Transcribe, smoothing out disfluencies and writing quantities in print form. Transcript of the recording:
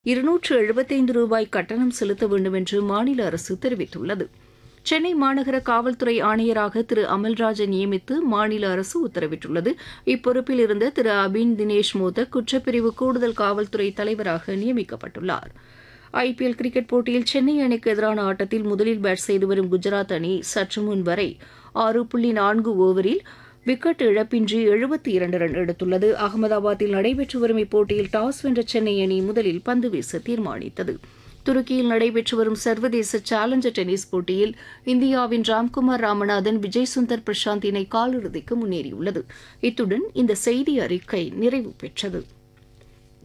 ரூ. 275 கட்டணம் செலுத்த வேண்டும் என்று மாநில அரசு தெரிவித்துள்ளது. சென்னை மாநகர காவல்துறை ஆணையராக திரு அமல்ராஜை நியமித்து மாநில அரசு உத்தரவிட்டுள்ளது. இப்பொறுப்பில் இருந்த திரு அபின் தினேஷ் மோதக் குற்றப்பிரிவு கூடுதல் காவல்துறை தலைவராக நியமிக்கப்பட்டுள்ளார். ஐபிஎல் கிரிக்கெட் போட்டியில் சென்னை அணிக்கு எதிரான ஆட்டத்தில் முதலில் பேட் செய்து வரும் குஜராத் அணி சற்றுமுன் வரை 6.4 ஓவரில் விக்கெட் இழப்பின்றி 72 ரன் எடுத்துள்ளது. அகமதாபாத்தில் நடைபெற்று வரும் இப்போட்டியில் டாஸ் வென்ற சென்னை அணி முதலில் பந்து வீச தீர்மானித்தது. துருக்கியில் நடைபெற்று வரும் சர்வதேச சேலஞ்சர் டென்னிஸ் போட்டியில் இந்தியாவின் ராம்குமார் ராமநாதன், விஜய் சுந்தர் பிரசாந்த் இணை காலிறுதிக்கு முன்னேறியுள்ளது. இத்துடன் இந்த செய்தி அறிக்கை நிறைவு பெற்றது.